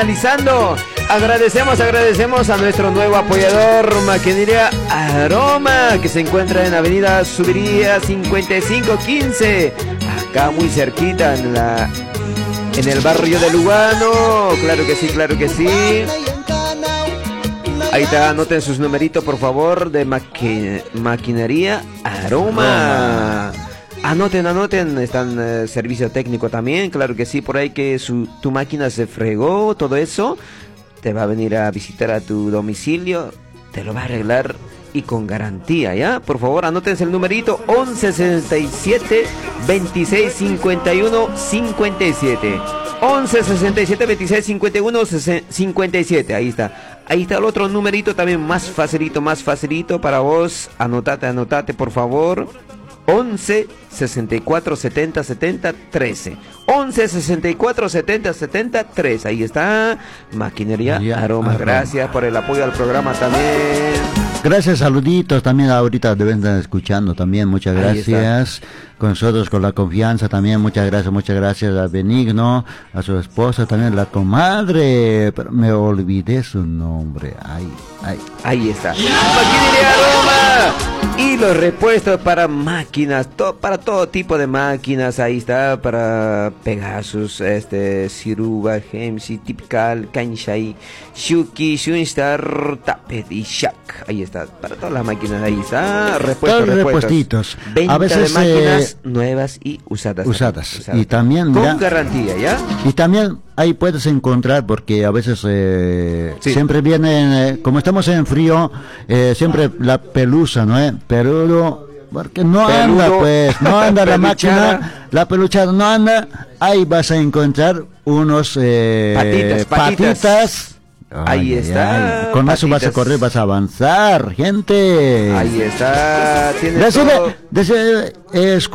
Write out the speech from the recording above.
Finalizando, agradecemos a nuestro nuevo apoyador, Maquinaria Aroma, que se encuentra en Avenida Subiría 5515, acá muy cerquita en el barrio de Lugano. Claro que sí, claro que sí. Ahí está, anoten sus numeritos por favor de Maquinaria Aroma. Anoten, están servicio técnico también, claro que sí, por ahí que tu máquina se fregó, todo eso, te va a venir a visitar a tu domicilio, te lo va a arreglar y con garantía, ¿ya? Por favor, anótense el numerito 1167 26 51 57. 1167 26 51 57, ahí está. Ahí está el otro numerito también más facilito para vos. Anotate por favor. 11 64 70 70 13. 11 64 70 70 13. Ahí está Maquinaria Aroma. Gracias por el apoyo al programa también. Gracias, saluditos también, ahorita deben estar escuchando también, muchas gracias. Con nosotros, con la confianza también, muchas gracias a Benigno, a su esposa también, la comadre, pero me olvidé su nombre, ahí está. Maquinaria Aroma y los repuestos para máquinas, para todo tipo de máquinas, ahí está, para Pegasus, Siruba, Hemsi, Typical, Kansai, Shuki, Shunstar, Tapet y Shak, ahí está, para todas las máquinas, ahí está, repuestos. Venta a veces, de máquinas nuevas y usadas. Y también con garantía, ¿ya? Y también ahí puedes encontrar, porque a veces siempre vienen, como estamos en frío, siempre la pelusa, ¿no? Peludo, porque no anda la máquina, la peluchada no anda, ahí vas a encontrar unos patitas. Ahí está. Con eso vas a correr, vas a avanzar, gente. Ahí está. Tiene todo.